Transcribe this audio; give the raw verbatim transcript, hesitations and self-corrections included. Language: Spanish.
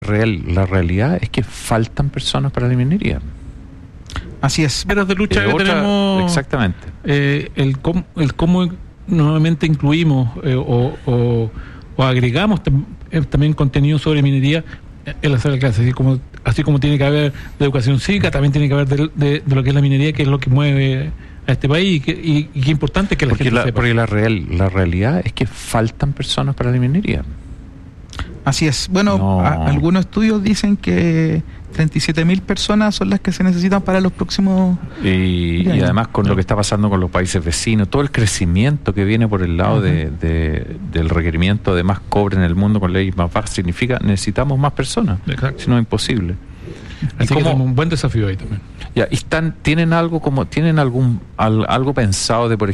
Real, la realidad es que faltan personas para la minería. Así es. Áreas de lucha Eh, que otra- tenemos. Exactamente. eh, el, cómo, el cómo nuevamente incluimos eh, o, o, o agregamos tam- eh, también contenido sobre minería en la sala de clases, así como, así como tiene que haber de educación cívica, también tiene que haber de, de, de lo que es la minería, que es lo que mueve a este país, y que, y, y qué importante es que la Porque, gente la, sepa. porque la, real, la realidad es que faltan personas para la minería. Así es. Bueno, No. a- algunos estudios dicen que treinta y siete mil personas son las que se necesitan para los próximos... Y, Ya, y ya. además con lo que está pasando con los países vecinos, todo el crecimiento que viene por el lado Ujú. de, de- del requerimiento de más cobre en el mundo con leyes más bajas, significa necesitamos más personas. Exacto. Si no es imposible. ¿Y Así que cómo- tenemos un buen desafío ahí también. Ya, y están, tienen algo como, tienen algún al- algo pensado de, por